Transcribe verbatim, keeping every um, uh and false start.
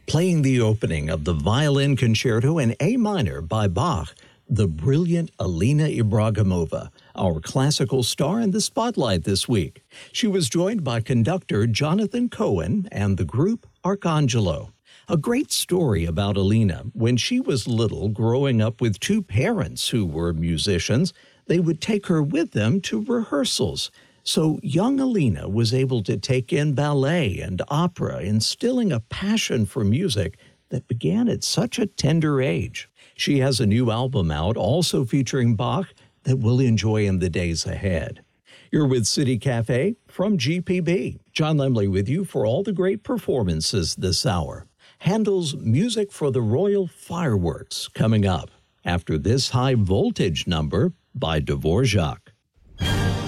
playing the opening of the Violin Concerto in A minor by Bach, the brilliant Alina Ibragimova, our classical star in the spotlight this week. She was joined by conductor Jonathan Cohen and the group Arcangelo. A great story about Alina. When she was little, growing up with two parents who were musicians, they would take her with them to rehearsals. So young Alina was able to take in ballet and opera, instilling a passion for music that began at such a tender age. She has a new album out, also featuring Bach, that we'll enjoy in the days ahead. You're with City Cafe from G P B. John Lemley with you for all the great performances this hour. Handel's Music for the Royal Fireworks coming up after this high voltage number by Dvorak.